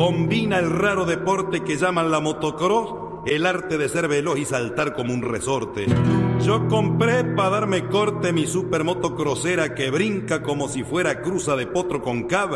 combina el raro deporte que llaman la motocross, el arte de ser veloz y saltar como un resorte. Yo compré para darme corte mi super motocrossera que brinca como si fuera cruza de potro con cabra.